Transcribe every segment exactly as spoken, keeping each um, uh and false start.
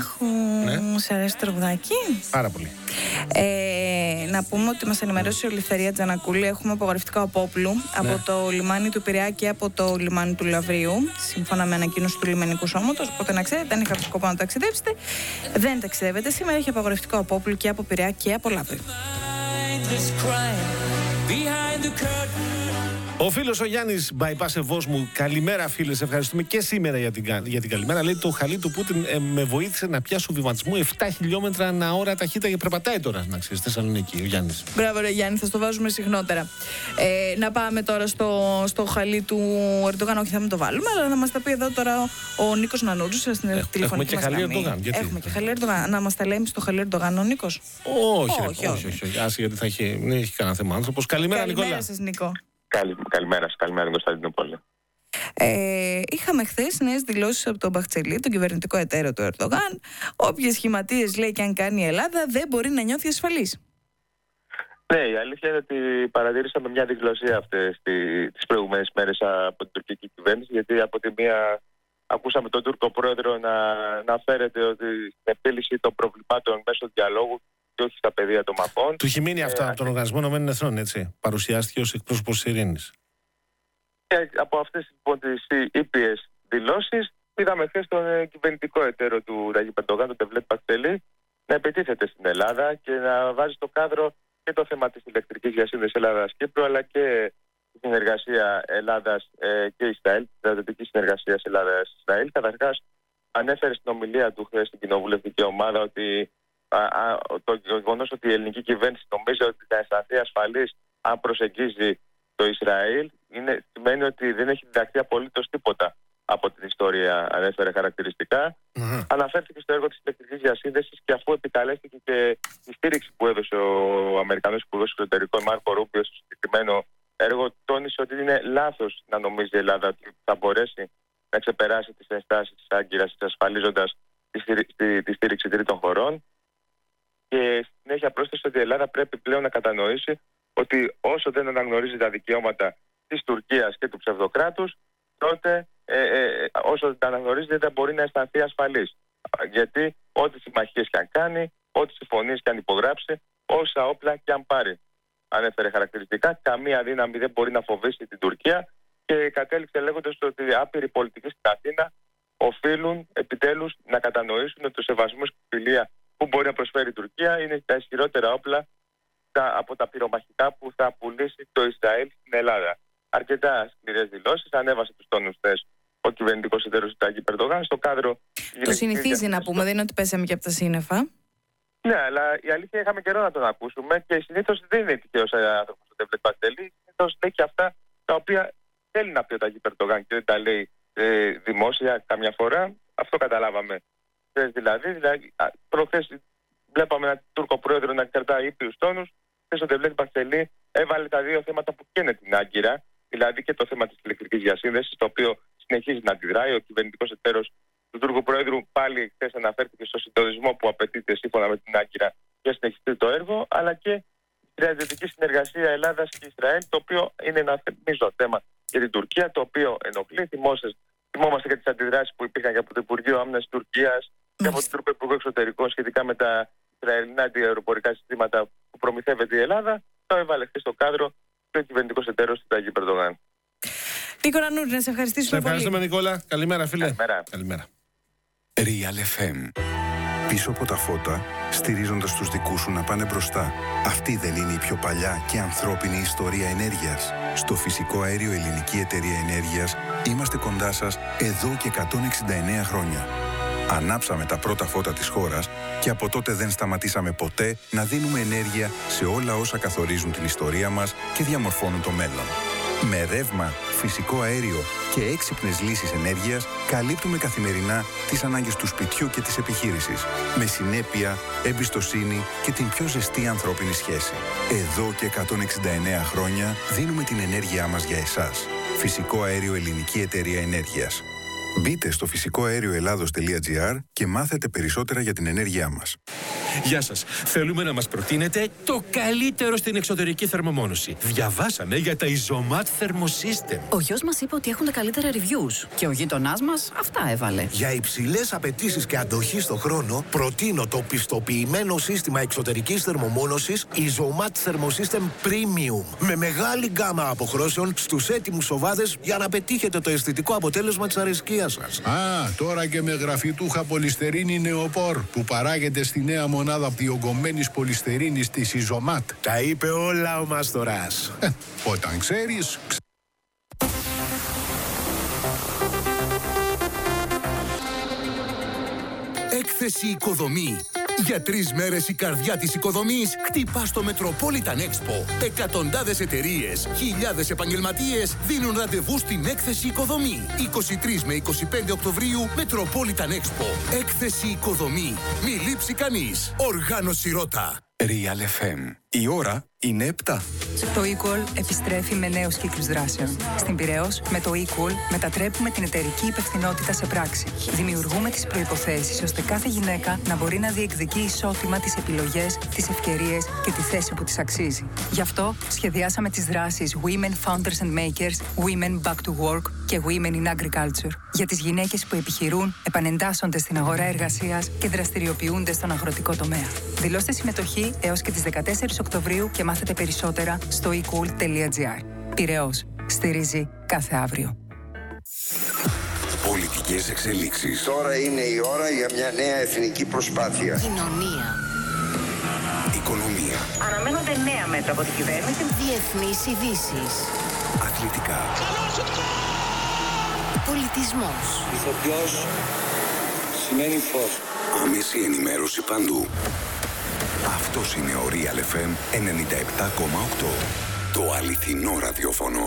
Αχ, Ναι. σε αρέσει το τραγουδάκι. Πάρα πολύ. Ε, να πούμε ότι μας ενημερώσει η Ελευθερία Τζανακούλη. Έχουμε απογορευτικό απόπλου Ναι. από το λιμάνι του Πειραιά και από το λιμάνι του Λαυρίου, σύμφωνα με ανακοίνωση του λιμενικού σώματος. Οπότε να ξέρετε, αν είχατε σκοπό να ταξιδέψετε, δεν ταξιδεύετε. Σήμερα έχει απογορευτικό απόπλου και από Πειραιά και από Λαύριο. Ο φίλος ο Γιάννης Bypass Ευώς μου, καλημέρα φίλε, σε ευχαριστούμε και σήμερα για την, για την καλημέρα. Λέει το χαλί του Πούτιν ε, με βοήθησε να πιάσω βηματισμό επτά χιλιόμετρα ανά ώρα ταχύτητα και περπατάει τώρα, να ξέρεις, στη Θεσσαλονίκη, ο Γιάννης. Μπράβο ρε Γιάννη, θα στο βάζουμε συχνότερα. Ε, να πάμε τώρα στο, στο χαλί του Ερντογάν, όχι θα μην το βάλουμε, αλλά να μας τα πει εδώ τώρα ο, ο Νίκος Νανούρης στην τηλεφωνική Έχουμε και μας χαλί γραμμή. Ερντογάν, γιατί? Έχουμε και χαλί Ερντογάν. Να μας τα λέει στο χαλί Ερντογάν ο Νίκος. Όχι, όχι, όχι, όχι, όχι, όχι. Άσε, γιατί θα έχει, δεν έχει κανένα θέμα άνθρωπος. Καλημέρα, Καλημέρα Νικόλα. σας, Νίκο. Καλη, καλημέρα σας, καλημέρα Κωνσταντινούπολη. Ε, είχαμε χθες νέες δηλώσεις από τον Μπαχτσελή, τον κυβερνητικό εταίρο του Ερντογάν. Όποιες σχηματίες λέει και αν κάνει η Ελλάδα, δεν μπορεί να νιώθει ασφαλής. Ναι, η αλήθεια είναι ότι παρατηρήσαμε μια διγλωσία αυτές τις προηγούμενες μέρες από την τουρκική κυβέρνηση, γιατί από τη μία ακούσαμε τον Τούρκο πρόεδρο να, να φέρεται ότι στην επίλυση των προβλημάτων μέσω διαλόγου και όχι στα πεδία των μαχών. Του έχει μείνει αυτό ε, από τον Οργανισμό Ηνωμένων Εθνών, έτσι. Παρουσιάστηκε ως εκπρόσωπος της ειρήνης. Και από αυτές λοιπόν, τις ήπιες δηλώσεις, είδαμε χθες τον ε, κυβερνητικό εταίρο του Ταγίπ Ερντογάν, τον Ντεβλέτ Μπαχτσελή, να επιτίθεται στην Ελλάδα και να βάζει στο κάδρο και το θέμα της ηλεκτρικής διασύνδεσης Ελλάδας-Κύπρου, αλλά και τη συνεργασία Ελλάδας ε, και Ισραήλ, τη στρατιωτική συνεργασία Ελλάδας-Ισραήλ. Καταρχάς, ανέφερε στην ομιλία του χθες στην κοινοβουλευτική ομάδα ότι α, α, το γεγονός ότι η ελληνική κυβέρνηση νομίζει ότι θα αισθανθεί ασφαλής αν προσεγγίζει το Ισραήλ, είναι, σημαίνει ότι δεν έχει διδαχθεί απολύτως τίποτα από την ιστορία, ανέφερε χαρακτηριστικά. Mm-hmm. Αναφέρθηκε στο έργο της ηλεκτρικής διασύνδεσης και αφού επικαλέστηκε και τη στήριξη που έδωσε ο Αμερικανός Υπουργός Εξωτερικών Μάρκο Ρούμπιο στο συγκεκριμένο έργο, τόνισε ότι είναι λάθος να νομίζει η Ελλάδα ότι θα μπορέσει να ξεπεράσει τις ενστάσεις της Άγκυρας, εξασφαλίζοντας τη, τη, τη στήριξη τρίτων χωρών. Και συνέχεια πρόσθεσε ότι η Ελλάδα πρέπει πλέον να κατανοήσει ότι όσο δεν αναγνωρίζει τα δικαιώματα της Τουρκίας και του ψευδοκράτους, τότε ε, ε, όσο δεν τα αναγνωρίζει δεν μπορεί να αισθανθεί ασφαλής. Γιατί ό,τι συμμαχίες και αν κάνει, ό,τι συμφωνίες και αν υπογράψει, όσα όπλα και αν πάρει. Ανέφερε χαρακτηριστικά, καμία δύναμη δεν μπορεί να φοβήσει την Τουρκία και κατέληξε λέγοντας ότι οι άπειροι πολιτικοί στην Αθήνα οφείλουν επιτέλους να κατανοήσουν ότι ο σεβασμός και η φιλία που μπορεί να προσφέρει η Τουρκία είναι τα ισχυρότερα όπλα από τα πυρομαχικά που θα πουλήσει το Ισραήλ στην Ελλάδα. Αρκετά σκληρές δηλώσεις, ανέβασε τους τόνους θες ο κυβερνητικός εταίρος του Ταγίπ Ερντογάν στο κάδρο. Το συνηθίζει να πούμε, δεν είναι ότι πέσαμε και από τα σύννεφα. Ναι, αλλά η αλήθεια είχαμε καιρό να τον ακούσουμε και συνήθως δεν είναι τυχαίος άνθρωπος ο Ντεβλέτ Μπαχτσελή. Συνήθως λέει και αυτά τα οποία θέλει να πει ο Ταγίπ Ερντογάν και δεν τα λέει ε, δημόσια καμιά φορά. Αυτό καταλάβαμε. Δηλαδή, δηλαδή προχθές βλέπαμε έναν Τούρκο πρόεδρο να κρατάει ήπιους τόνους. Χθες ο Ντεβλέτ Μπαχτσελή έβαλε τα δύο θέματα που καίνε την Άγκυρα, δηλαδή και το θέμα της ηλεκτρικής διασύνδεσης, το οποίο συνεχίζει να αντιδράει. Ο κυβερνητικός εταίρος του Τούρκου πρόεδρου πάλι χθες αναφέρθηκε στο συντονισμό που απαιτείται σύμφωνα με την Άγκυρα για να συνεχιστεί το έργο, αλλά και η στρατιωτική συνεργασία Ελλάδας και Ισραήλ, το οποίο είναι ένα μείζον θέμα για την Τουρκία, το οποίο ενοχλεί. Θυμόμαστε και τις αντιδράσεις που υπήρχαν και από το Υπουργείο Άμυνας της Τουρκίας και από τον Τούρκο Υπουργό Εξωτερικών σχετικά με τα Ισραηλινά αντιαεροπορικά συστήματα που προμηθεύεται η Ελλάδα. Το έβαλε χθες στο κάδρο και ο κυβερνητικός εταίρος του Ταγίπ Ερντογάν. Νίκο Νανούρη, να σε ευχαριστήσουμε πολύ. Σε ευχαριστούμε, Νικόλα. Καλημέρα, φίλε. Καλημέρα. Καλημέρα. Real εφ εμ. Πίσω από τα φώτα, στηρίζοντας τους δικούς σου να πάνε μπροστά. Αυτή δεν είναι η πιο παλιά και ανθρώπινη ιστορία ενέργειας? Στο φυσικό αέριο Ελληνική Εταιρεία Ενέργειας είμαστε κοντά σας εδώ και εκατόν εξήντα εννέα χρόνια. Ανάψαμε τα πρώτα φώτα της χώρας και από τότε δεν σταματήσαμε ποτέ να δίνουμε ενέργεια σε όλα όσα καθορίζουν την ιστορία μας και διαμορφώνουν το μέλλον. Με ρεύμα, φυσικό αέριο και έξυπνες λύσεις ενέργειας καλύπτουμε καθημερινά τις ανάγκες του σπιτιού και της επιχείρησης. Με συνέπεια, εμπιστοσύνη και την πιο ζεστή ανθρώπινη σχέση. Εδώ και εκατόν εξήντα εννέα χρόνια δίνουμε την ενέργειά μας για εσάς. Φυσικό αέριο Ελληνική Εταιρεία Ενέργειας. Μπείτε στο φυσικό αέριο ελλάδος τελεία τζι άρ και μάθετε περισσότερα για την ενέργειά μας. Γεια σας. Θέλουμε να μας προτείνετε το καλύτερο στην εξωτερική θερμομόνωση. Διαβάσαμε για τα Isomat Thermosystem. Ο γιος μας είπε ότι έχουν τα καλύτερα reviews και ο γείτονάς μας αυτά έβαλε. Για υψηλές απαιτήσεις και αντοχή στο χρόνο, προτείνω το πιστοποιημένο σύστημα εξωτερικής θερμομόνωσης Isomat Thermosystem Premium. Με μεγάλη γκάμα αποχρώσεων στους έτοιμους σοβάδες για να πετύχετε το αισθητικό αποτέλεσμα της αρεσκίας σας. Α, τώρα και με γραφιτούχα πολυστερίνη Νεοπόρ που παράγεται στη νέα μονάδα διογκωμένης πολυστερίνης της Isomat. Τα είπε όλα ο Μάστορας. Ε, όταν ξέρεις... Έκθεση Οικοδομή. Για τρεις μέρες η καρδιά της οικοδομής χτυπά στο Metropolitan Expo. Εκατοντάδες εταιρείες, χιλιάδες επαγγελματίες δίνουν ραντεβού στην Έκθεση Οικοδομή. είκοσι τρεις με είκοσι πέντε Οκτωβρίου Metropolitan Expo. Έκθεση Οικοδομή. Μη λείψει κανείς. Οργάνωση Ρώτα. Real εφ εμ. Η ώρα είναι επτά. Το eQual επιστρέφει με νέους κύκλους δράσεων. Στην Πειραιώς, με το eQual μετατρέπουμε την εταιρική υπευθυνότητα σε πράξη. Δημιουργούμε τις προϋποθέσεις ώστε κάθε γυναίκα να μπορεί να διεκδικεί ισότιμα τις επιλογές, τις ευκαιρίες και τη θέση που της αξίζει. Γι' αυτό σχεδιάσαμε τις δράσεις Women Founders and Makers, Women Back to Work και Women in Agriculture. Για τις γυναίκες που επιχειρούν, επανεντάσσονται στην αγορά εργασίας και δραστηριοποιούνται στον αγροτικό τομέα. Δηλώστε συμμετοχή έως και τις δεκατέσσερις Οκτωβρίου και μάθετε περισσότερα στο eQual τελεία gr. Πειραιώς. Στηρίζει κάθε αύριο. Πολιτικές εξελίξεις. Τώρα είναι η ώρα για μια νέα εθνική προσπάθεια. Κοινωνία. Οικονομία. Αναμένονται νέα μέτρα από την κυβέρνηση. Διεθνείς ειδήσεις. Αθλητικά. Πολιτισμός. Ηθοποιός σημαίνει φως. Άμεση ενημέρωση παντού. Αυτός είναι ο Real εφ εμ ενενήντα επτά κόμμα οκτώ. Το αληθινό ραδιόφωνο.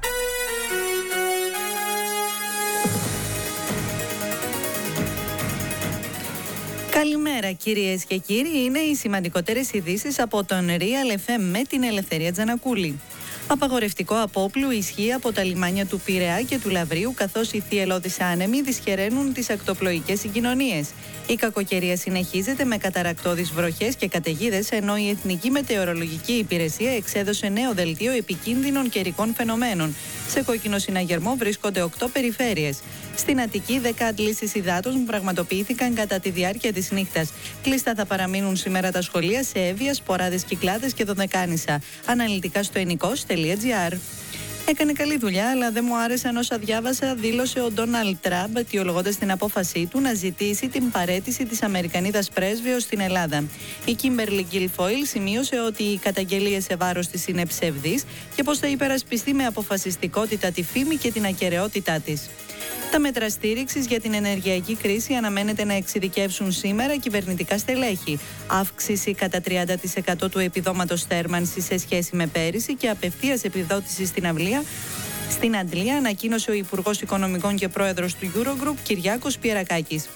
Καλημέρα κυρίες και κύριοι, είναι οι σημαντικότερες ειδήσεις από τον Real εφ εμ με την Ελευθερία Τζανακούλη. Απαγορευτικό απόπλου ισχύει από τα λιμάνια του Πειραιά και του Λαβρίου, καθώς οι θυελλώδεις άνεμοι δυσχεραίνουν τις ακτοπλοϊκές συγκοινωνίες. Η κακοκαιρία συνεχίζεται με καταρρακτώδεις βροχές και καταιγίδες, ενώ η Εθνική Μετεωρολογική Υπηρεσία εξέδωσε νέο δελτίο επικίνδυνων καιρικών φαινομένων. Σε κόκκινο συναγερμό βρίσκονται οκτώ περιφέρειες. Στην Αττική, δέκα αντλήσεις υδάτων πραγματοποιήθηκαν κατά τη διάρκεια της νύχτας. Κλειστά θα παραμείνουν σήμερα τα σχολεία σε Εύβοια, Σποράδες, Κυκλάδες και Δωδεκάνησα. Αναλυτικά στο ενικός τελεία gr. Έκανε καλή δουλειά, αλλά δεν μου άρεσαν όσα διάβασα, δήλωσε ο Ντόναλντ Τραμπ, αιτιολογώντας την απόφασή του να ζητήσει την παραίτηση της Αμερικανίδας πρέσβεως στην Ελλάδα. Η Κίμπερλι Γκιλφόιλ σημείωσε ότι οι καταγγελίες σε βάρος της είναι ψευδείς και πως θα υπερασπιστεί με αποφασιστικότητα τη φήμη και την ακεραιότητά της. Τα μέτρα στήριξης για την ενεργειακή κρίση αναμένεται να εξειδικεύσουν σήμερα κυβερνητικά στελέχη. Αύξηση κατά τριάντα τοις εκατό του επιδόματος θέρμανσης σε σχέση με πέρυσι και απευθείας επιδότηση στην αυλία. Στην Αντλία ανακοίνωσε ο Υπουργός Οικονομικών και Πρόεδρος του Eurogroup, Κυριάκος Πιερακάκης.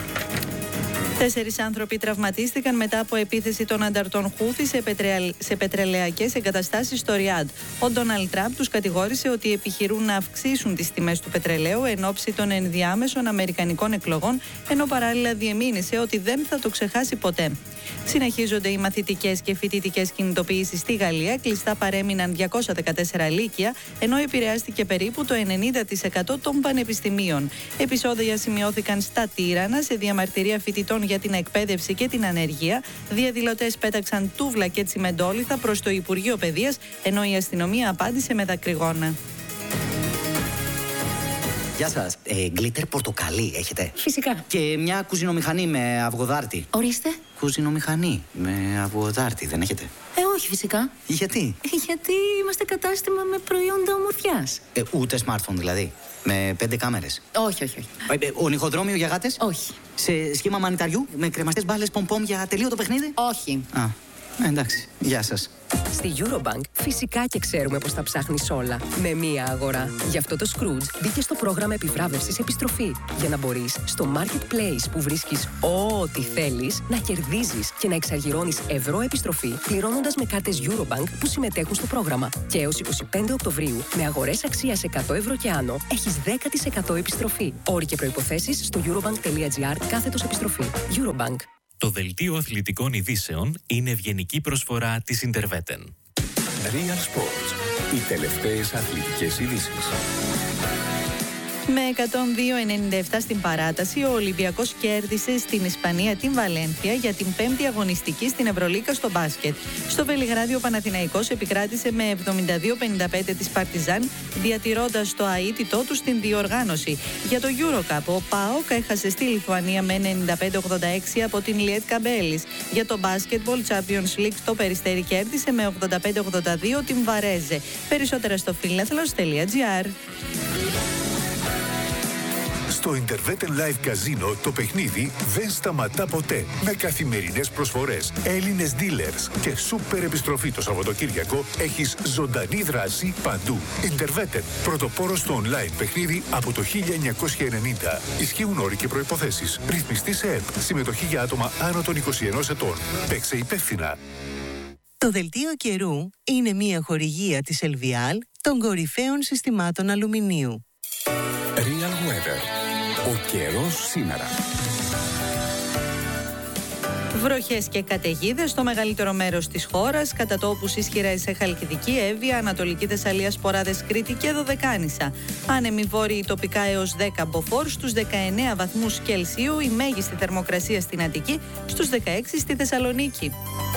Τέσσερις άνθρωποι τραυματίστηκαν μετά από επίθεση των ανταρτών Χούθη σε, πετρε... σε πετρελαιακές εγκαταστάσεις στο Ριάντ. Ο Ντόναλντ Τραμπ τους κατηγόρησε ότι επιχειρούν να αυξήσουν τις τιμές του πετρελαίου εν ώψη των ενδιάμεσων αμερικανικών εκλογών, ενώ παράλληλα διεμήνυσε ότι δεν θα το ξεχάσει ποτέ. Συνεχίζονται οι μαθητικές και φοιτητικές κινητοποιήσεις στη Γαλλία. Κλειστά παρέμειναν διακόσια δεκατέσσερα λύκεια, ενώ επηρεάστηκε περίπου το ενενήντα τοις εκατό των πανεπιστημίων. Επεισόδια σημειώθηκαν στα Τύρανα σε διαμαρτυρία φοιτητών για την εκπαίδευση και την ανεργία. Διαδηλωτές πέταξαν τούβλα και τσιμεντόλιθα προς το Υπουργείο Παιδείας, ενώ η αστυνομία απάντησε με δακρυγόνα. Γεια σας. Ε, γκλίτερ πορτοκαλί έχετε? Φυσικά. Και μια κουζινομηχανή με αυγοδάρτη. Ορίστε. Κουζινομηχανή με αυγοδάρτη δεν έχετε? Ε, όχι φυσικά. Γιατί? Γιατί είμαστε κατάστημα με προϊόντα ομορφιάς. Ε, ούτε smartphone δηλαδή? Με πέντε κάμερες? Όχι, όχι, όχι. Ε, ε, ονυχοδρόμιο για γάτες? Όχι. Σε σχήμα μανιταριού με κρεμαστές μπάλες πομ-πομ για τελείω το παιχνίδι? Όχι. Α, ε, εντάξει. Γεια σας. Στη Eurobank φυσικά και ξέρουμε πως τα ψάχνεις όλα με μία αγορά. Γι' αυτό το Scrooge μπήκε στο πρόγραμμα επιβράβευσης επιστροφή για να μπορείς στο marketplace που βρίσκεις ό,τι θέλεις να κερδίζεις και να εξαργυρώνεις ευρώ επιστροφή πληρώνοντας με κάρτες Eurobank που συμμετέχουν στο πρόγραμμα. Και έως είκοσι πέντε Οκτωβρίου με αγορές αξίας εκατό ευρώ και άνω έχεις δέκα τοις εκατό επιστροφή. Όροι και προϋποθέσεις στο eurobank τελεία gr κάθετος επιστροφή. Eurobank. Το δελτίο αθλητικών ειδήσεων είναι ευγενική προσφορά της Interveten. Real Sports. Οι τελευταίες αθλητικές ειδήσεις. Με εκατόν δύο ενενήντα επτά στην παράταση, ο Ολυμπιακός κέρδισε στην Ισπανία την Βαλένθια για την πέμπτη αγωνιστική στην Ευρωλίγκα στο μπάσκετ. Στο Βελιγράδι ο Παναθηναϊκός επικράτησε με εβδομήντα δύο πενήντα πέντε της Παρτιζάν, διατηρώντας το αίτητό του στην διοργάνωση. Για το EuroCup, ο ΠΑΟΚ έχασε στη Λιθουανία με ενενήντα πέντε ογδόντα έξι από την Λιέτ Καμπέλης. Για το Basketball Champions League, το Περιστέρι κέρδισε με ογδόντα πέντε ογδόντα δύο την Βαρέζε. Περισσότερα στο φιλάθλος τελεία τζι άρ. Στο Interveten Live Casino το παιχνίδι δεν σταματά ποτέ. Με καθημερινές προσφορές, Έλληνες dealers και σούπερ επιστροφή το Σαββατοκύριακο έχεις ζωντανή δράση παντού. Interveten, πρωτοπόρος στο online παιχνίδι από το χίλια εννιακόσια ενενήντα. Ισχύουν όροι και προϋποθέσεις. Ρυθμιστή σε ΕΠ. Συμμετοχή για άτομα άνω των είκοσι ενός ετών. Παίξε υπεύθυνα. Το δελτίο καιρού είναι μια χορηγία της Ελβιάλ των κορυφαίων συστημάτων αλουμινίου. Real Weather. Ο καιρός σήμερα. Βροχές και καταιγίδες στο μεγαλύτερο μέρος της χώρας, κατά τόπους ισχυρές σε Χαλκιδική, Εύβοια, Ανατολική Θεσσαλία, Σποράδες, Κρήτη και Δωδεκάνησα. Άνεμοι βόρειοι τοπικά έως δέκα μποφόρ, στους δεκαεννέα βαθμούς Κελσίου, η μέγιστη θερμοκρασία στην Αττική, στους δεκαέξι στη Θεσσαλονίκη.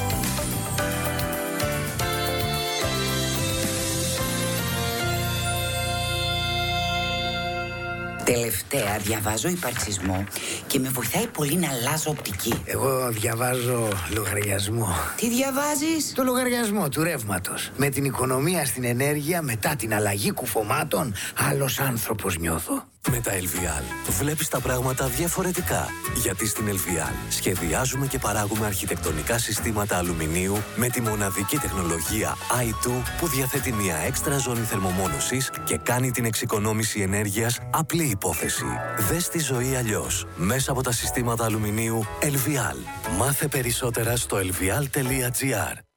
Τελευταία διαβάζω υπαρξισμό και με βοηθάει πολύ να αλλάζω οπτική. Εγώ διαβάζω λογαριασμό. Τι διαβάζεις? Το λογαριασμό του ρεύματος. Με την οικονομία στην ενέργεια μετά την αλλαγή κουφωμάτων, άλλος άνθρωπος νιώθω. Με τα Ελβιάλ βλέπεις τα πράγματα διαφορετικά. Γιατί στην Ελβιάλ σχεδιάζουμε και παράγουμε αρχιτεκτονικά συστήματα αλουμινίου με τη μοναδική τεχνολογία άι τού που διαθέτει μια έξτρα ζώνη θερμομόνωσης και κάνει την εξοικονόμηση ενέργειας απλή υπόθεση. Δες τη ζωή αλλιώς μέσα από τα συστήματα αλουμινίου Ελβιάλ. Μάθε περισσότερα στο ελβιάλ τελεία τζι άρ.